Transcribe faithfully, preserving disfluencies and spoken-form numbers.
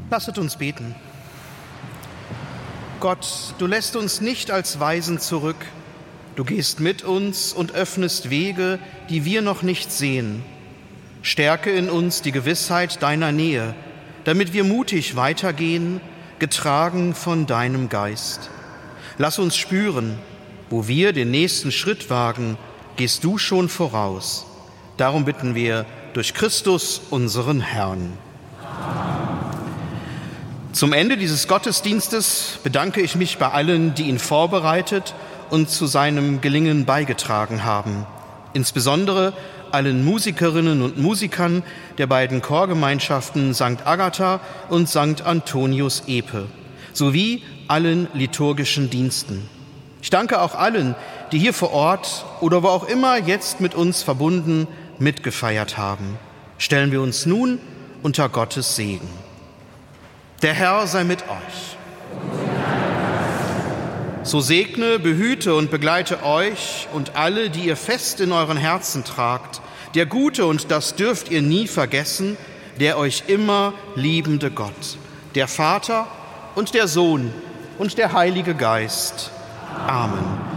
Lasset uns beten. Gott, du lässt uns nicht als Waisen zurück. Du gehst mit uns und öffnest Wege, die wir noch nicht sehen. Stärke in uns die Gewissheit deiner Nähe, damit wir mutig weitergehen, getragen von deinem Geist. Lass uns spüren, wo wir den nächsten Schritt wagen, gehst du schon voraus. Darum bitten wir durch Christus, unseren Herrn. Zum Ende dieses Gottesdienstes bedanke ich mich bei allen, die ihn vorbereitet und zu seinem Gelingen beigetragen haben. Insbesondere allen Musikerinnen und Musikern der beiden Chorgemeinschaften Sankt Agatha und Sankt Antonius Epe, sowie allen liturgischen Diensten. Ich danke auch allen, die hier vor Ort oder wo auch immer jetzt mit uns verbunden mitgefeiert haben. Stellen wir uns nun unter Gottes Segen. Der Herr sei mit euch. So segne, behüte und begleite euch und alle, die ihr fest in euren Herzen tragt, der gute, und das dürft ihr nie vergessen, der euch immer liebende Gott, der Vater und der Sohn und der Heilige Geist. Amen.